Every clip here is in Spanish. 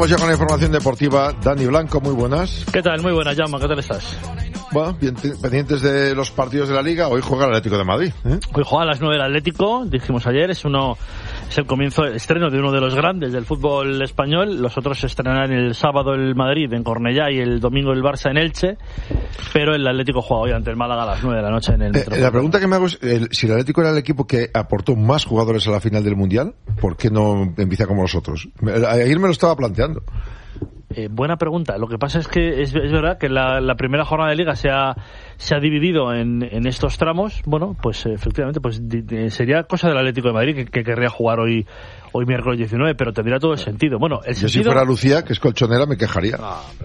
Vamos ya con la información deportiva. Dani Blanco, muy buenas. ¿Qué tal? Muy buenas, Jaume. ¿Qué tal estás? Bueno, bien pendientes de los partidos de la Liga. Hoy juega el Atlético de Madrid. Hoy juega a las 9 el Atlético, dijimos ayer. Es el comienzo, el estreno de uno de los grandes del fútbol español. Los otros se estrenarán el sábado el Madrid en Cornellá y el domingo el Barça en Elche. Pero el Atlético juega hoy ante el Málaga a las 9 de la noche en el Metropolitano. La pregunta que me hago es, si el Atlético era el equipo que aportó más jugadores a la final del Mundial, ¿por qué no empieza como los otros? Ayer me lo estaba planteando. Buena pregunta. Lo que pasa es que es verdad que la primera jornada de Liga se ha dividido en estos tramos. Bueno, pues efectivamente sería cosa del Atlético de Madrid que querría jugar hoy miércoles 19, pero tendría todo el sentido. Bueno, Yo si fuera Lucía, que es colchonera, me quejaría.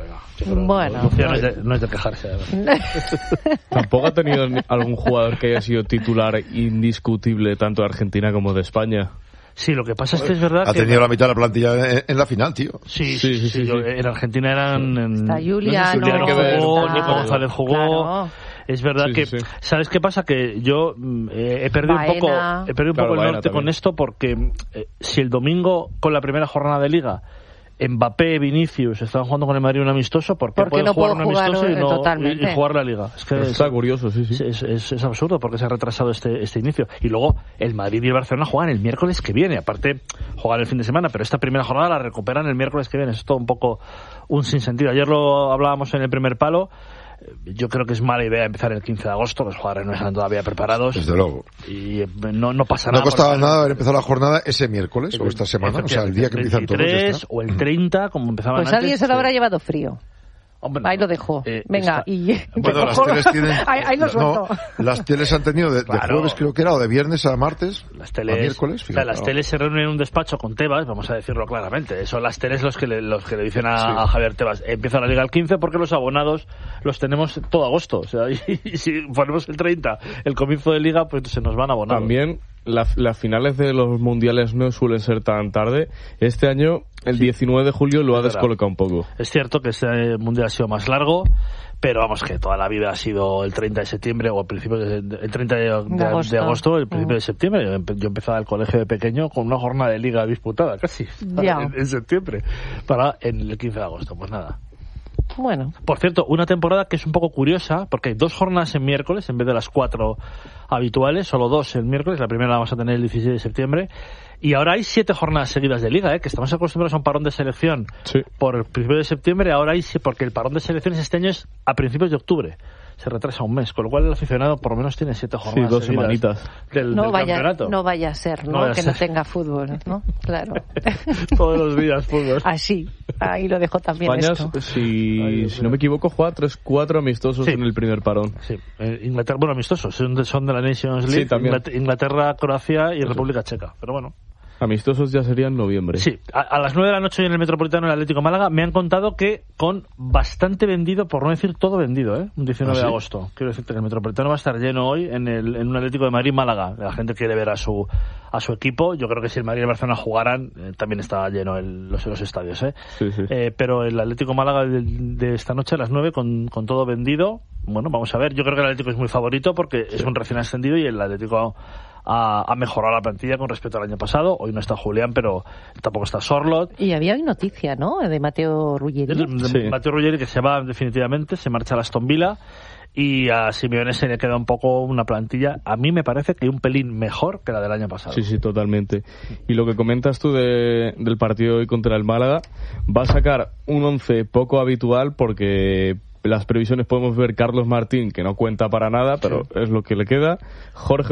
Bueno, Lucía no es de quejarse. Tampoco ha tenido algún jugador que haya sido titular indiscutible tanto de Argentina como de España. Sí, lo que pasa es que es verdad que... Ha tenido la mitad de la plantilla en la final, tío. Sí. En Argentina eran... Está Julián, Julián jugó, Nico González jugó... Claro. Es verdad que... ¿Sabes qué pasa? Que yo he perdido un poco el norte con esto porque si el domingo con la primera jornada de Liga Mbappé, Vinicius estaban jugando con el Madrid un amistoso, ¿por qué pueden jugar un amistoso y jugar la Liga? Es que está curioso, sí. Es absurdo porque se ha retrasado este inicio. Y luego el Madrid y el Barcelona juegan el miércoles que viene. Aparte, juegan el fin de semana, pero esta primera jornada la recuperan el miércoles que viene. Es todo un poco un sinsentido. Ayer lo hablábamos en el primer palo. Yo creo que es mala idea empezar el 15 de agosto, los jugadores no están todavía preparados. Desde luego. Y no pasa nada. No costaba nada haber empezado la jornada ese miércoles o esta semana, o sea, el día que empiezan todos. El 23 o el 30, como empezaban pues antes. Pues alguien se lo habrá llevado frío. Hombre, ahí lo dejo. Venga, bueno, las teles tienen... ahí lo suelto. Las teles han tenido de jueves, creo que era, o de viernes a martes, a miércoles. Fíjate, las teles se reúnen en un despacho con Tebas, vamos a decirlo claramente. Son las teles los que le dicen a Javier Tebas, empieza la Liga el 15 porque los abonados los tenemos todo agosto. O sea, y si ponemos el 30, el comienzo de Liga, pues se nos van abonados. También las finales de los mundiales no suelen ser tan tarde. Este año, el 19 de julio, lo ha descolocado un poco. Es cierto que este mundial ha sido más largo, pero vamos, que toda la vida ha sido el 30 de septiembre o el 30 de agosto, el principio de septiembre. Yo empezaba el colegio de pequeño con una jornada de Liga disputada casi en septiembre en el 15 de agosto. Pues nada. Bueno. Por cierto, una temporada que es un poco curiosa, porque hay 2 jornadas en miércoles en vez de las 4 habituales, solo 2 el miércoles, la primera la vamos a tener el 16 de septiembre, y ahora hay 7 jornadas seguidas de Liga, que estamos acostumbrados a un parón de selección por el principio de septiembre, ahora hay, porque el parón de selecciones este año es a principios de octubre. Se retrasa un mes, con lo cual el aficionado por lo menos tiene 7 jornadas. 2 semanitas. Del campeonato. No vaya a ser, que no tenga fútbol, ¿no? Claro. Todos los días fútbol. Así, ahí lo dejo también. España, si no me equivoco, juega 3-4 amistosos en el primer parón. Sí, Inglaterra, bueno, amistosos, son de la Nations League. Sí, también. Inglaterra, Croacia y República Checa, pero bueno. Amistosos ya serían noviembre. Sí, a las 9 de la noche en el Metropolitano del Atlético Málaga me han contado que con bastante vendido, por no decir todo vendido, un 19 de agosto. Quiero decirte que el Metropolitano va a estar lleno hoy en un Atlético de Madrid-Málaga. La gente quiere ver a su equipo. Yo creo que si el Madrid y el Barcelona jugaran, también está lleno los estadios. Sí. Pero el Atlético Málaga de esta noche a las 9 con todo vendido. Bueno, vamos a ver. Yo creo que el Atlético es muy favorito porque es un recién ascendido y el Atlético ha mejorado la plantilla con respecto al año pasado. Hoy no está Julián, pero tampoco está Sorloth. Y había noticia, ¿no?, de Matteo Ruggeri. Matteo Ruggeri, que se va definitivamente, se marcha a Aston Villa, y a Simeone se le queda un poco una plantilla, a mí me parece que un pelín mejor que la del año pasado. Sí, totalmente. Y lo que comentas tú del partido de hoy contra el Málaga, va a sacar un 11 poco habitual porque... Las previsiones podemos ver Carlos Martín, que no cuenta para nada, pero es lo que le queda. Jorge